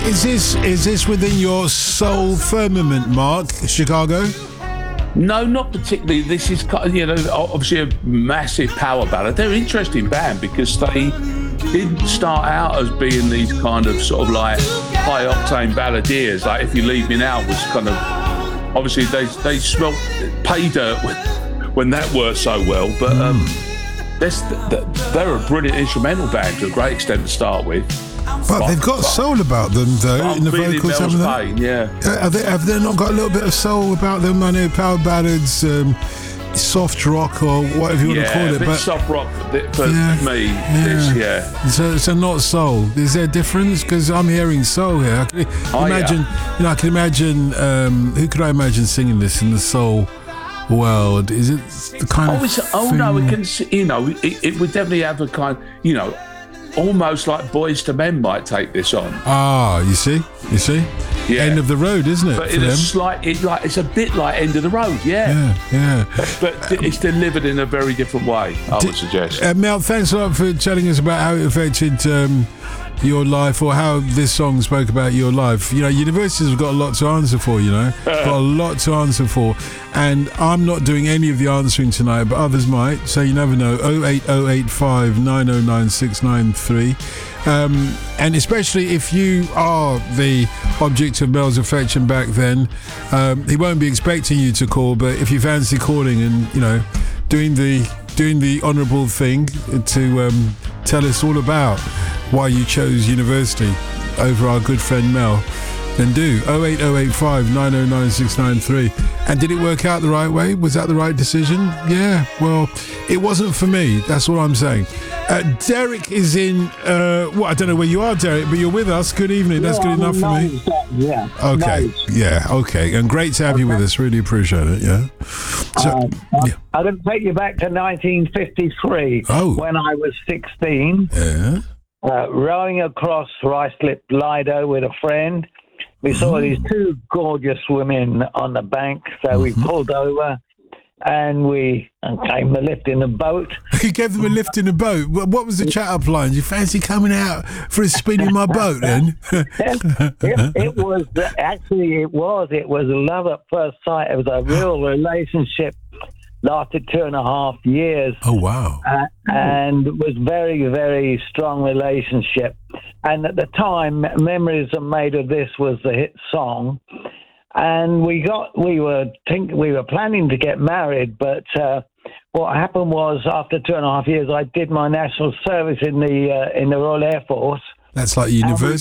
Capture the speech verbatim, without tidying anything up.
Is this is this within your soul firmament, Mark? Chicago? No, not particularly. This is, you know, obviously a massive power ballad. They're an interesting band because they didn't start out as being these kind of sort of like high octane balladeers. Like If You Leave Me Now was kind of, obviously they they smelt pay dirt when, when that worked so well. But um, they're, they're a brilliant instrumental band to a great extent to start with. But, but they've got but, soul about them, though, in the vocals. Mel's Pain, yeah. Uh, have, they, have they not got a little bit of soul about them? I know power ballads, um, soft rock, or whatever you yeah, want to call it. A bit but soft rock for yeah, me. Yeah. This, yeah. So, so not soul. Is there a difference? Because I'm hearing soul here. I can oh, imagine. Yeah. You know, I can imagine. Um, who could I imagine singing this in the soul world? Is it the kind oh, of? It's, oh no, it can. You know, it, it would definitely have a kind. You know. Almost like Boys to Men might take this on. Ah, you see, you see, yeah. End of the Road, isn't it? But it's a slight, it like it's a bit like End of the Road, yeah, yeah, yeah. But, but it's delivered in a very different way. I Did, would suggest. Uh, Mel, thanks a lot for telling us about how it affected um, your life, or how this song spoke about your life. You know, universities have got a lot to answer for. You know, got a lot to answer for, and I'm not doing any of the answering tonight, but others might. So you never know. oh eight oh eight five nine oh nine six nine three. Um, and especially if you are the object of Mel's affection back then, um, he won't be expecting you to call, but if you fancy calling and, you know, doing the doing the honourable thing to um, tell us all about why you chose university over our good friend Mel, then do oh eight oh eight five nine oh nine six nine three. And did it work out the right way? Was that the right decision? Yeah, well, it wasn't for me. That's what I'm saying. Uh, Derek is in, uh, well, I don't know where you are, Derek, but you're with us. Good evening. That's yeah, good enough for me. Yeah. Okay. Nice. Yeah, okay. And great to have okay. you with us. Really appreciate it, yeah. So, um, yeah. I'm going to take you back to nineteen fifty-three oh. when I was sixteen. Yeah. Uh, rowing across Ruislip Lido with a friend. We saw mm. these two gorgeous women on the bank, so mm-hmm. we pulled over and we and came the lift in the boat. You gave them a lift in the boat? What was the chat-up line? You fancy coming out for a spin in my boat then? it, it was, actually it was, it was love at first sight. It was a real relationship. Lasted two and a half years. Oh, wow. Uh, and it was very, very strong relationship. And at the time, Memories Are Made of This was the hit song. And we got, we were think, we were planning to get married, but uh, what happened was after two and a half years, I did my national service in the uh, in the Royal Air Force. That's like university.